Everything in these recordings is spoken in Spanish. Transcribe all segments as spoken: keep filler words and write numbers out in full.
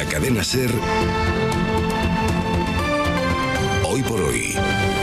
Cadena SER, Hoy por Hoy,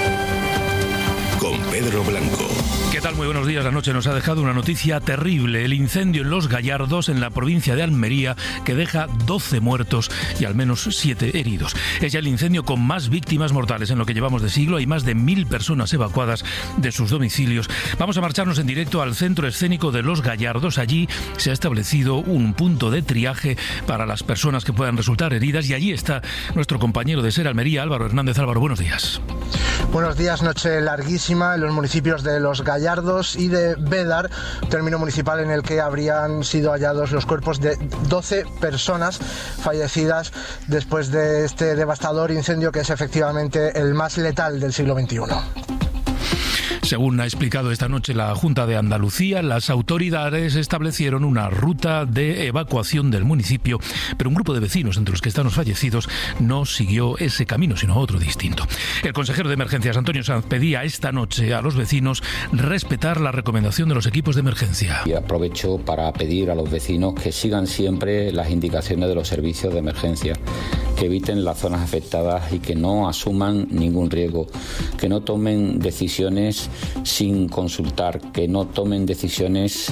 con Pedro Blanco. ¿Qué tal? Muy buenos días. La noche nos ha dejado una noticia terrible. El incendio en Los Gallardos, en la provincia de Almería, que deja doce muertos y al menos siete heridos. Es ya el incendio con más víctimas mortales en lo que llevamos de siglo. Hay más de mil personas evacuadas de sus domicilios. Vamos a marcharnos en directo al centro escénico de Los Gallardos. Allí se ha establecido un punto de triaje para las personas que puedan resultar heridas. Y allí está nuestro compañero de SER Almería, Álvaro Hernández. Álvaro, buenos días. Buenos días. Noche larguísima en los municipios de Los Gallardos y de Bédar, término municipal en el que habrían sido hallados los cuerpos de doce personas fallecidas después de este devastador incendio, que es efectivamente el más letal del siglo veintiuno. Según ha explicado esta noche la Junta de Andalucía, las autoridades establecieron una ruta de evacuación del municipio, pero un grupo de vecinos, entre los que están los fallecidos, no siguió ese camino, sino otro distinto. El consejero de Emergencias, Antonio Sanz, pedía esta noche a los vecinos respetar la recomendación de los equipos de emergencia. Y aprovecho para pedir a los vecinos que sigan siempre las indicaciones de los servicios de emergencia, que eviten las zonas afectadas y que no asuman ningún riesgo, que no tomen decisiones sin consultar, que no tomen decisiones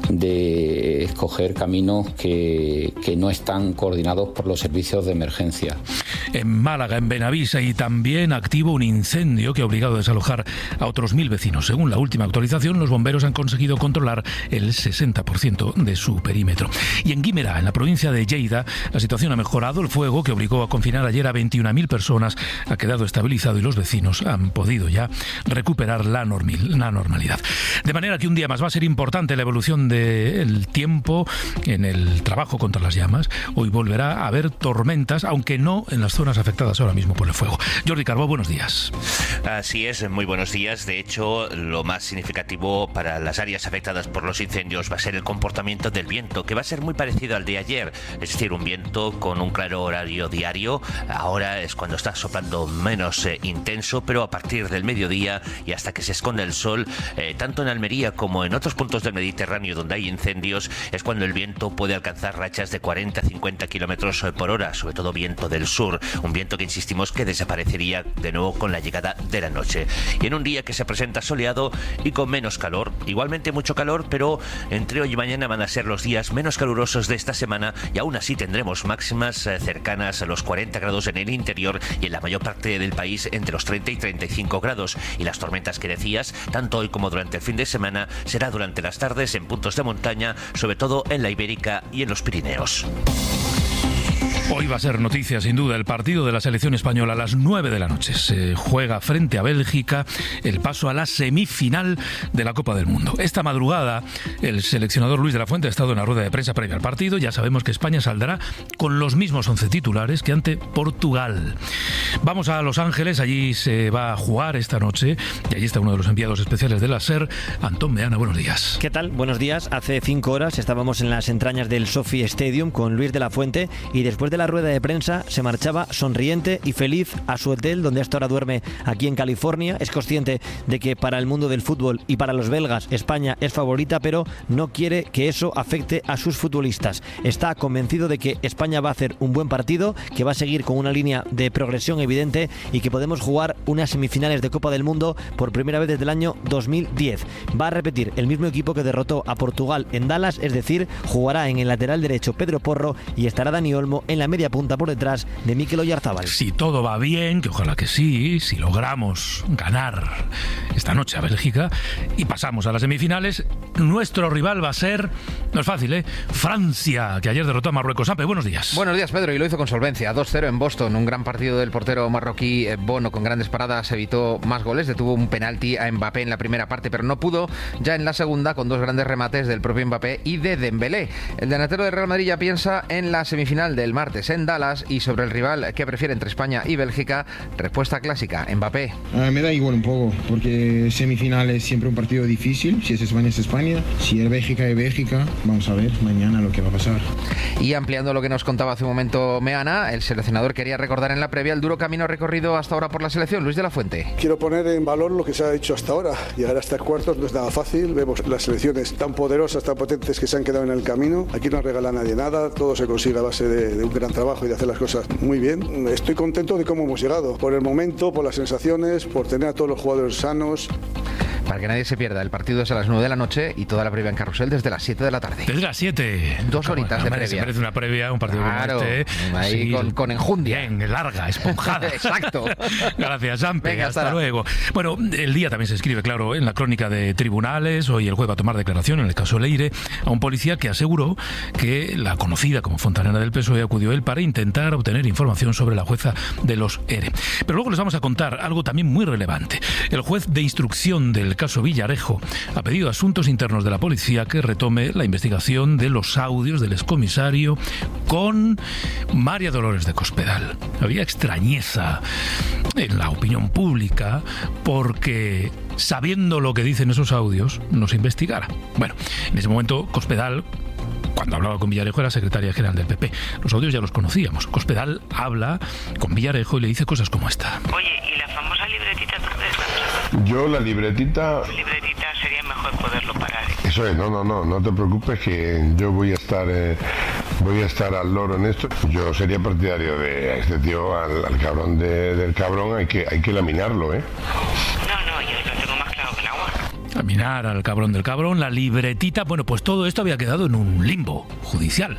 de escoger caminos que, que no están coordinados por los servicios de emergencia. En Málaga, en Benavís, y también activo un incendio que ha obligado a desalojar a otros mil vecinos. Según la última actualización, los bomberos han conseguido controlar el sesenta por ciento de su perímetro. Y en Guimerá, en la provincia de Lleida, la situación ha mejorado. El fuego, que obligó a confinar ayer a veintiuna mil personas, ha quedado estabilizado y los vecinos han podido ya recuperar la, normal, la normalidad. De manera que un día más va a ser importante la evolución del tiempo en el trabajo contra las llamas. Hoy volverá a haber tormentas, aunque no en las zonas afectadas ahora mismo por el fuego. Jordi Carbó, buenos días. Así es, muy buenos días. De hecho, lo más significativo para las áreas afectadas por los incendios va a ser el comportamiento del viento, que va a ser muy parecido al de ayer, es decir, un viento con un claro horario diario. Ahora es cuando está soplando menos eh, intenso, pero a partir del mediodía y hasta que se esconde el sol, eh, tanto en Almería como en otros puntos del Mediterráneo donde hay incendios, es cuando el viento puede alcanzar rachas de cuarenta a cincuenta kilómetros por hora, sobre todo viento del sur. Un viento que insistimos que desaparecería de nuevo con la llegada de la noche. Y en un día que se presenta soleado y con menos calor, igualmente mucho calor, pero entre hoy y mañana van a ser los días menos calurosos de esta semana y aún así tendremos máximas eh, cercanas a los cuarenta grados en el interior y en la mayor parte del país entre los treinta y treinta y cinco grados. Y las tormentas que decías, tanto hoy como durante el fin de semana, será durante las tardes en puntos de montaña, sobre todo en la Ibérica y en los Pirineos. Hoy va a ser noticia, sin duda, el partido de la selección española a las nueve de la noche. Se juega frente a Bélgica el paso a la semifinal de la Copa del Mundo. Esta madrugada, el seleccionador Luis de la Fuente ha estado en la rueda de prensa previa al partido. Ya sabemos que España saldrá con los mismos once titulares que ante Portugal. Vamos a Los Ángeles, allí se va a jugar esta noche y allí está uno de los enviados especiales de la SER, Antón Meana. Buenos días. ¿Qué tal? Buenos días. Hace cinco horas estábamos en las entrañas del Sophie Stadium con Luis de la Fuente y después de la rueda de prensa se marchaba sonriente y feliz a su hotel donde hasta ahora duerme aquí en California. Es consciente de que para el mundo del fútbol y para los belgas España es favorita, pero no quiere que eso afecte a sus futbolistas. Está convencido de que España va a hacer un buen partido, que va a seguir con una línea de progresión evidente y que podemos jugar unas semifinales de Copa del Mundo por primera vez desde el año dos mil diez. Va a repetir el mismo equipo que derrotó a Portugal en Dallas, es decir, jugará en el lateral derecho Pedro Porro y estará Dani Olmo en la media punta por detrás de Mikel Oyarzábal. Si todo va bien, que ojalá que sí, si logramos ganar esta noche a Bélgica y pasamos a las semifinales, nuestro rival va a ser, no es fácil, ¿eh? Francia, que ayer derrotó a Marruecos. Ampe, buenos días. Buenos días, Pedro, y lo hizo con solvencia. dos cero en Boston, un gran partido del portero marroquí Bono, con grandes paradas, evitó más goles, detuvo un penalti a Mbappé en la primera parte, pero no pudo ya en la segunda, con dos grandes remates del propio Mbappé y de Dembélé. El delantero del Real Madrid ya piensa en la semifinal del martes en Dallas. Y sobre el rival que prefiere entre España y Bélgica, respuesta clásica, Mbappé. Uh, me da igual un poco, porque semifinal es siempre un partido difícil. Si es España es España, si es Bélgica es Bélgica. Vamos a ver mañana lo que va a pasar. Y ampliando lo que nos contaba hace un momento Meana, el seleccionador quería recordar en la previa el duro camino recorrido hasta ahora por la selección. Luis de la Fuente. Quiero poner en valor lo que se ha hecho hasta ahora. Llegar hasta cuartos no es nada fácil. Vemos las selecciones tan poderosas, tan potentes que se han quedado en el camino. Aquí no regala nadie nada, todo se consigue a base de, de un gran gran trabajo y de hacer las cosas muy bien. Estoy contento de cómo hemos llegado, por el momento, por las sensaciones, por tener a todos los jugadores sanos. Para que nadie se pierda, el partido es a las nueve de la noche y toda la previa en Carrusel desde las siete de la tarde. Desde las siete. Dos horitas de previa. Se merece una previa, un partido claro, como este. Ahí sí, con, con enjundia. Bien, larga, esponjada. Exacto. Gracias, Sampe. Venga, hasta, hasta luego. Bueno, el día también se escribe, claro, en la crónica de tribunales. Hoy el juez va a tomar declaración en el caso Leire a un policía que aseguró que la conocida como fontanera del P S O E acudió él para intentar obtener información sobre la jueza de los E R E. Pero luego les vamos a contar algo también muy relevante. El juez de instrucción del caso Villarejo ha pedido a Asuntos Internos de la Policía que retome la investigación de los audios del excomisario con María Dolores de Cospedal. Había extrañeza en la opinión pública porque, sabiendo lo que dicen esos audios, no se investigara. Bueno, en ese momento Cospedal, cuando hablaba con Villarejo, era secretaria general del P P. Los audios ya los conocíamos. Cospedal habla con Villarejo y le dice cosas como esta. Oye, ¿y la famosa libretita dónde está? Yo la libretita... La libretita sería mejor poderlo parar. ¿eh? Eso es, no, no, no, no te preocupes que yo voy a estar eh, voy a estar al loro en esto. Yo sería partidario de a este tío, al, al cabrón de, del cabrón, hay que, hay que laminarlo, ¿eh? No, no, yo lo tengo más claro que el agua. Laminar al cabrón del cabrón, la libretita, bueno, pues todo esto había quedado en un limbo judicial.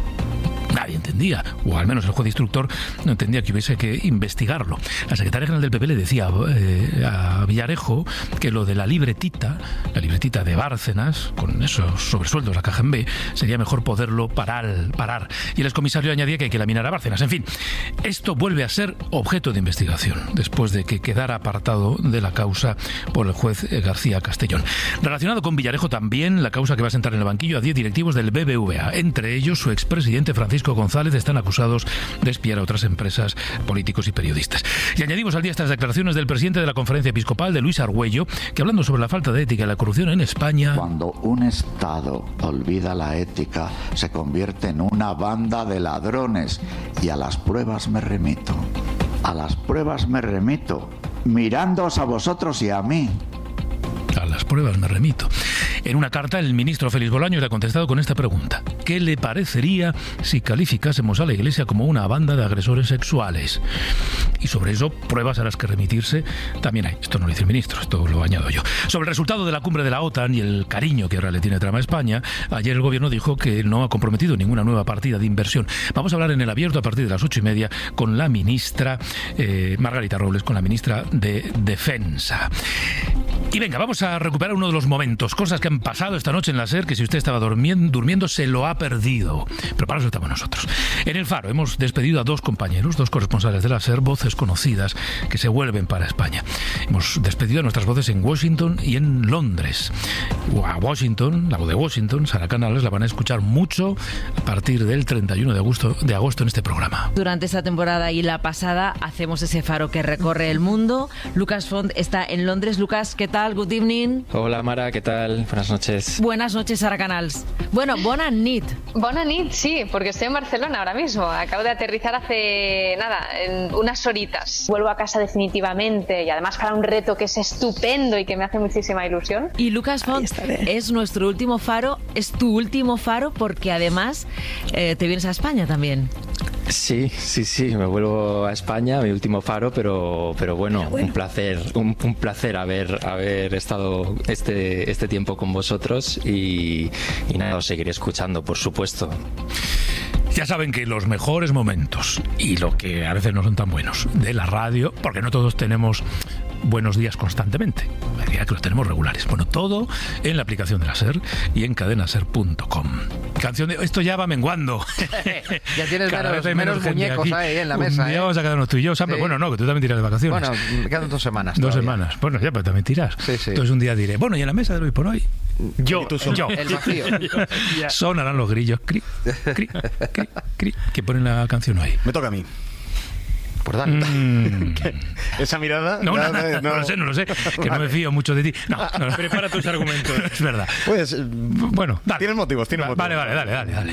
Nadie entendía, o al menos el juez instructor no entendía que hubiese que investigarlo. La secretaria general del P P le decía eh, a Villarejo que lo de la libretita, la libretita de Bárcenas, con esos sobresueldos a Caja en B, sería mejor poderlo parar, parar. Y el excomisario añadía que hay que laminar a Bárcenas. En fin, esto vuelve a ser objeto de investigación, después de que quedara apartado de la causa por el juez García Castellón. Relacionado con Villarejo también la causa que va a sentar en el banquillo a diez directivos del B B V A, entre ellos su expresidente Francisco González. Están acusados de espiar a otras empresas, políticos y periodistas. Y añadimos al día estas declaraciones del presidente de la Conferencia Episcopal, de Luis Argüello, que hablando sobre la falta de ética y la corrupción en España... Cuando un Estado olvida la ética, se convierte en una banda de ladrones. Y a las pruebas me remito. A las pruebas me remito. Mirándoos a vosotros y a mí. A las pruebas me remito. En una carta, el ministro Félix Bolaños le ha contestado con esta pregunta. ¿Qué le parecería si calificásemos a la Iglesia como una banda de agresores sexuales? Y sobre eso, pruebas a las que remitirse también hay. Esto no lo dice el ministro, esto lo añado yo. Sobre el resultado de la cumbre de la OTAN y el cariño que ahora le tiene trama a España, ayer el gobierno dijo que no ha comprometido ninguna nueva partida de inversión. Vamos a hablar en el abierto a partir de las ocho y media con la ministra eh, Margarita Robles, con la ministra de Defensa. Y venga, vamos a recuperar uno de los momentos, cosas que han pasado esta noche en la SER, que si usted estaba durmiendo, durmiendo se lo ha perdido. Pero para eso estamos nosotros. En El Faro hemos despedido a dos compañeros, dos corresponsales de la SER, voces conocidas que se vuelven para España. Hemos despedido a nuestras voces en Washington y en Londres. A Washington, la voz de Washington, Sara Canales, la van a escuchar mucho a partir del treinta y uno de agosto, de agosto en este programa. Durante esta temporada y la pasada hacemos ese faro que recorre el mundo. Lucas Font está en Londres. Lucas, ¿qué tal? Good evening. Hola Mara, ¿qué tal? Buenas noches. Buenas noches, Sara Canals. Bueno, bona nit. Bona nit, sí, porque estoy en Barcelona ahora mismo. Acabo de aterrizar hace, nada, en unas horitas. Vuelvo a casa definitivamente y además para un reto que es estupendo y que me hace muchísima ilusión. Y Lucas Font es nuestro último faro, es tu último faro porque además eh, te vienes a España también. Sí, sí, sí, me vuelvo a España, mi último faro, pero, pero bueno, bueno. un placer, un, un placer haber, haber estado este, este tiempo con vosotros y, y nada, os seguiré escuchando, por supuesto. Ya saben que los mejores momentos y lo que a veces no son tan buenos de la radio, porque no todos tenemos buenos días constantemente, hay días que los tenemos regulares. Bueno, todo en la aplicación de la SER y en cadena ser punto com. Canción de... Esto ya va menguando. Ya tienes menos, menos, menos muñecos ahí en la mesa. Ya ¿eh? vamos a quedarnos tú y yo, Sam, sí. Bueno, no, que tú también tiras de vacaciones. Bueno, me quedan dos semanas. Dos todavía. semanas. Bueno, ya, pero también tiras. Sí, sí. Entonces un día diré, bueno, y en la mesa de hoy por hoy, yo, yo. El vacío. Sonarán los grillos, cri, cri, cri, cri, que ponen la canción hoy. Me toca a mí. Por dale. Mm. ¿Esa mirada? No, no, no, no, no lo sé, no lo sé. Que no me fío mucho de ti. No, no, no. Prepara tus argumentos. Es verdad. Pues, bueno, dale. Tienes motivos, tienes motivos. Vale, vale, dale, dale, dale.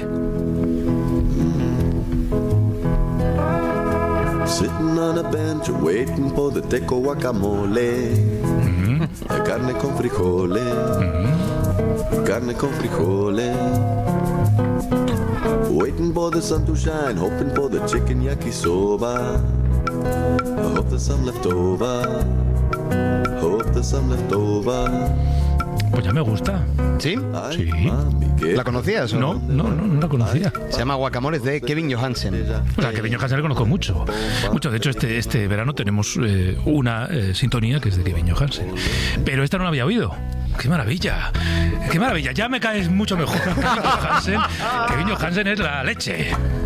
Sitting on a bench waiting for the teco guacamole. Mm-hmm. La carne con frijoles. Mm-hmm. Carne con frijoles. waiting for the sun to shine, hoping for the chicken yakisoba. I hope there's some left over. Hope there's some left over. Pues ya me gusta. ¿Sí? Sí. ¿La conocías? O? No, no, no, no la conocía. Se llama Guacamole, de Kevin Johansen. O sea, Kevin Johansen le conozco mucho. Mucho. De hecho, este, este verano tenemos eh, una eh, sintonía que es de Kevin Johansen. Pero esta no la había oído. ¡Qué maravilla! ¡Qué maravilla! Ya me caes mucho mejor. Kevin Johansen. Kevin Johansen es la leche.